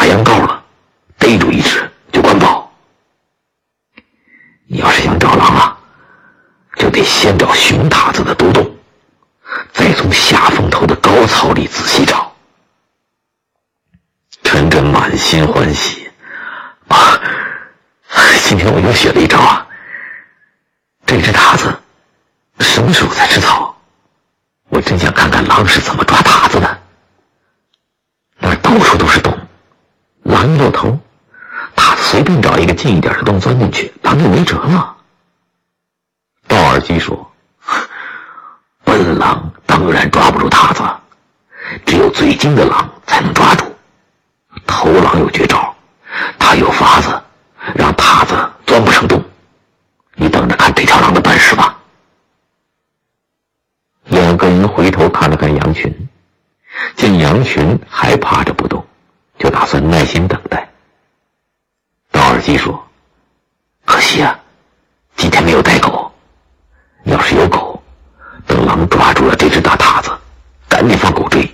羊羔了，逮住一只就管报。你要是想找狼啊，就得先找熊塔子的毒洞，再从下风头的高草里仔细找。陈真满心欢喜啊，今天我又学了一招啊！这只塔子什么时候才吃草？我真想看看狼是怎么抓塔子的。那儿到处都是洞，狼一露头，塔子随便找一个近一点的洞钻进去，狼就没辙了。鲍尔基说，笨狼当然抓不住塔子，只有最精的狼才能抓住。头狼有绝招，他有法子让塔子钻不成洞，你等着看这条狼的本事吧。两个人回头看了看羊群，见羊群还趴着不动，就打算耐心等待。道尔基说，可惜啊，今天没有带狗，要是有狗，等狼抓住了这只大塔子，赶紧放狗追，